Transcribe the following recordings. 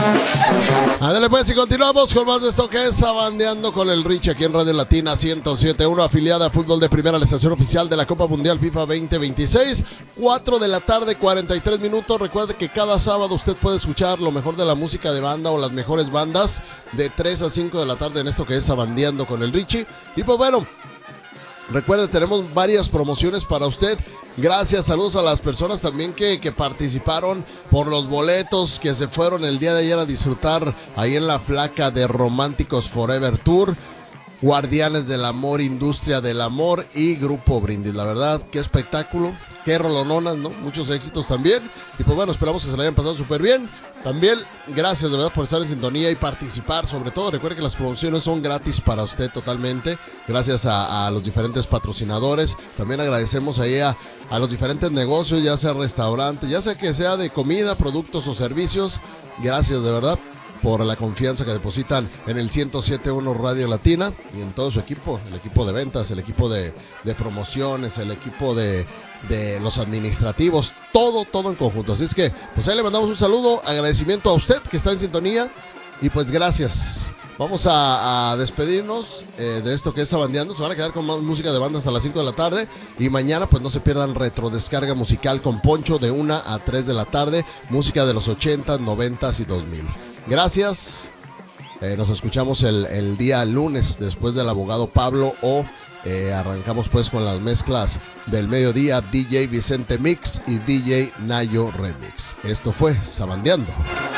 Ándale pues, y continuamos con más de esto que es Sabandeando con el Richie aquí en Radio Latina 107.1, afiliada a Fútbol de Primera, la estación oficial de la Copa Mundial FIFA 2026, 4 de la tarde, 43 minutos. Recuerde que cada sábado usted puede escuchar lo mejor de la música de banda o las mejores bandas de 3 a 5 de la tarde en esto que es Sabandeando con el Richie. Y pues bueno, recuerde, tenemos varias promociones para usted. Gracias, saludos a las personas también que participaron por los boletos que se fueron el día de ayer a disfrutar ahí en la Flaca de Románticos Forever Tour, Guardianes del Amor, Industria del Amor y Grupo Brindis. La verdad, qué espectáculo, qué rolononas, ¿no? Muchos éxitos también. Y pues bueno, esperamos que se la hayan pasado súper bien. También, gracias de verdad por estar en sintonía y participar. Sobre todo, recuerde que las promociones son gratis para usted totalmente. Gracias a los diferentes patrocinadores. También agradecemos ahí a los diferentes negocios, ya sea restaurantes, ya sea que sea de comida, productos o servicios. Gracias de verdad por la confianza que depositan en el 107.1 Radio Latina y en todo su equipo, el equipo de ventas, el equipo de promociones, el equipo de los administrativos, todo en conjunto. Así es que, pues ahí le mandamos un saludo, agradecimiento a usted que está en sintonía y pues gracias. Vamos a despedirnos de esto que es Sabandeando. Se van a quedar con más música de banda hasta las 5 de la tarde. Y mañana pues no se pierdan retrodescarga musical con Poncho de 1 a 3 de la tarde. Música de los 80, 90 y 2000. Gracias. Nos escuchamos el día lunes después del abogado Pablo o arrancamos pues con las mezclas del mediodía, DJ Vicente Mix y DJ Nayo Remix. Esto fue Sabandeando.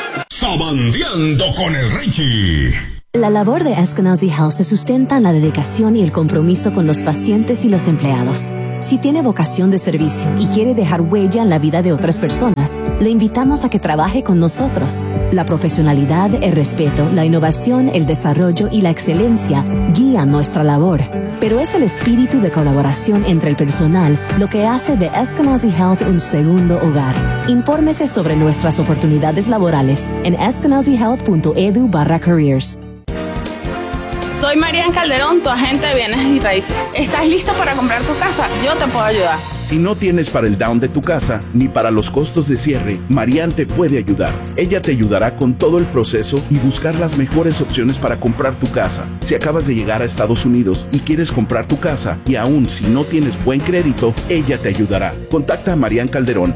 Sabandeando con el Richie. La labor de Eskenazi Health se sustenta en la dedicación y el compromiso con los pacientes y los empleados. Si tiene vocación de servicio y quiere dejar huella en la vida de otras personas, le invitamos a que trabaje con nosotros. La profesionalidad, el respeto, la innovación, el desarrollo y la excelencia guían nuestra labor. Pero es el espíritu de colaboración entre el personal lo que hace de Eskenazi Health un segundo hogar. Infórmese sobre nuestras oportunidades laborales en eskenazihealth.edu/careers. Soy Marian Calderón, tu agente de bienes y raíces. ¿Estás listo para comprar tu casa? Yo te puedo ayudar. Si no tienes para el down de tu casa ni para los costos de cierre, Marian te puede ayudar. Ella te ayudará con todo el proceso y buscar las mejores opciones para comprar tu casa. Si acabas de llegar a Estados Unidos y quieres comprar tu casa y aún si no tienes buen crédito, ella te ayudará. Contacta a Marian Calderón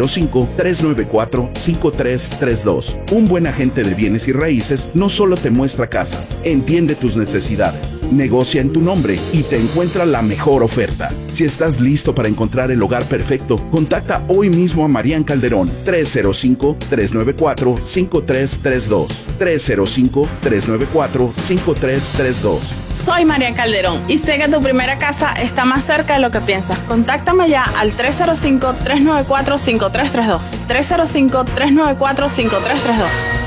305-394-5332. Un buen agente de bienes y raíces no solo te muestra casas, entiende tus necesidades, negocia en tu nombre y te encuentra la mejor oferta. Si estás listo para encontrar el hogar perfecto, contacta hoy mismo a Marian Calderón 305-394-5332. 305-394-5332. Soy Marian Calderón y sé que tu primera casa está más cerca de lo que piensas. Contáctame ya al 305-394-5332. 305-394-5332.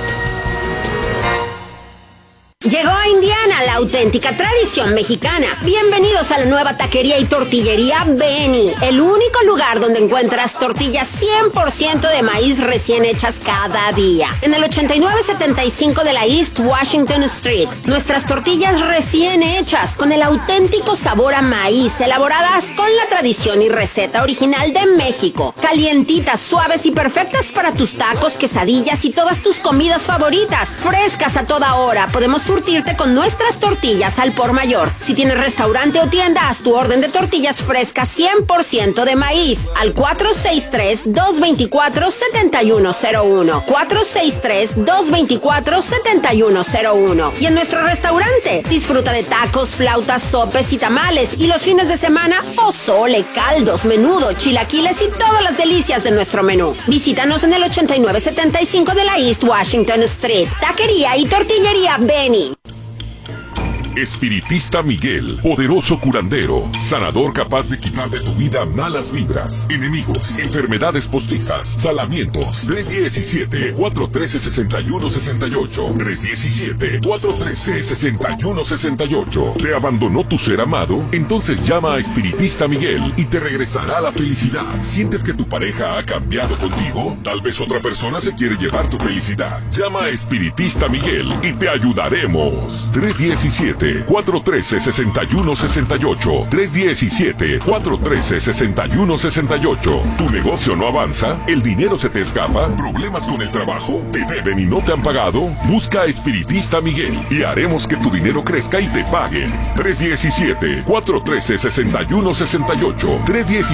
Llegó a Indiana la auténtica tradición mexicana. Bienvenidos a la nueva taquería y tortillería Benny, el único lugar donde encuentras tortillas 100% de maíz recién hechas cada día. En el 8975 de la East Washington Street, nuestras tortillas recién hechas con el auténtico sabor a maíz, elaboradas con la tradición y receta original de México. Calientitas, suaves y perfectas para tus tacos, quesadillas y todas tus comidas favoritas. Frescas a toda hora. Podemos surtirte con nuestras tortillas al por mayor. Si tienes restaurante o tienda, haz tu orden de tortillas frescas 100% de maíz al 463-224-7101. 463-224-7101. Y en nuestro restaurante, disfruta de tacos, flautas, sopes y tamales. Y los fines de semana, pozole, caldos, menudo, chilaquiles y todas las delicias de nuestro menú. Visítanos en el 8975 de la East Washington Street. Taquería y tortillería Benny. Espiritista Miguel, poderoso curandero, sanador capaz de quitar de tu vida malas vibras, enemigos, enfermedades postizas, salamientos. 317-413-6168. 317-413-6168. ¿Te abandonó tu ser amado? Entonces llama a Espiritista Miguel y te regresará la felicidad. ¿Sientes que tu pareja ha cambiado contigo? Tal vez otra persona se quiere llevar tu felicidad. Llama a Espiritista Miguel y te ayudaremos. 317 317-413-6168. 317-413-6168. ¿Tu negocio no avanza? ¿El dinero se te escapa? ¿Problemas con el trabajo? ¿Te deben y no te han pagado? Busca a Espiritista Miguel y haremos que tu dinero crezca y te paguen. 317-413-6168.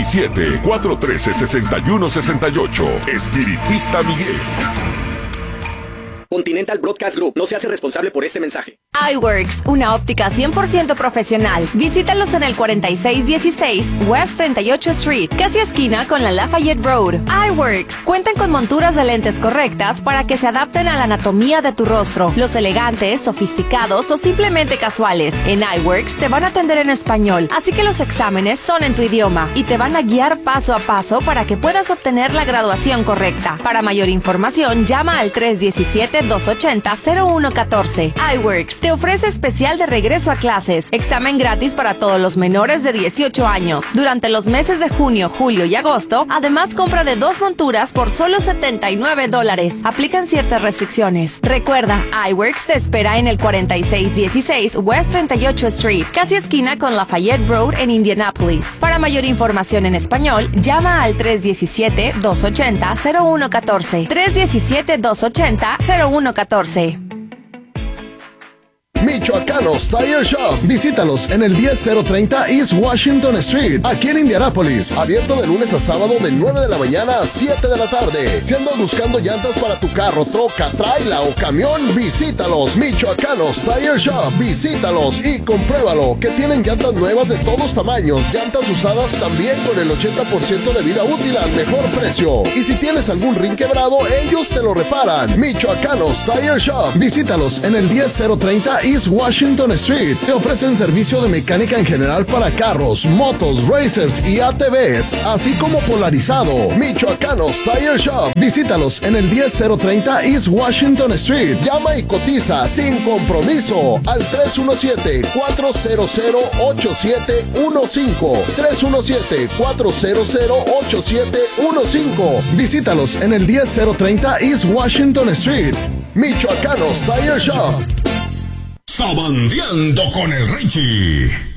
317-413-6168. Espiritista Miguel. Continental Broadcast Group no se hace responsable por este mensaje. iWorks, una óptica 100% profesional. Visítalos en el 4616 West 38 Street, casi esquina con la Lafayette Road. iWorks cuentan con monturas de lentes correctas para que se adapten a la anatomía de tu rostro. Los elegantes, sofisticados o simplemente casuales. En iWorks te van a atender en español, así que los exámenes son en tu idioma y te van a guiar paso a paso para que puedas obtener la graduación correcta. Para mayor información, llama al 317-280-0114. iWorks te ofrece especial de regreso a clases, examen gratis para todos los menores de 18 años. Durante los meses de junio, julio y agosto, además compra de 2 monturas por solo $79. Aplican ciertas restricciones. Recuerda, iWorks te espera en el 4616 West 38 Street, casi esquina con Lafayette Road en Indianapolis. Para mayor información en español, llama al 317-280-0114. 317-280-0114. Michoacanos Tire Shop. Visítalos en el 10030 East Washington Street, aquí en Indianápolis. Abierto de lunes a sábado de 9 de la mañana a 7 de la tarde. Si andas buscando llantas para tu carro, troca, traila o camión, visítalos. Michoacanos Tire Shop. Visítalos y compruébalo, que tienen llantas nuevas de todos tamaños, llantas usadas también con el 80% de vida útil al mejor precio. Y si tienes algún rin quebrado, ellos te lo reparan. Michoacanos Tire Shop. Visítalos en el 10030 East Washington Street. Te ofrecen servicio de mecánica en general para carros, motos, racers y ATVs, así como polarizado. Michoacanos Tire Shop. Visítalos en el 10030 East Washington Street. Llama y cotiza sin compromiso al 317-400-8715. 317-400-8715. Visítalos en el 10030 East Washington Street. Michoacanos Tire Shop. Sabandeando con el Richie.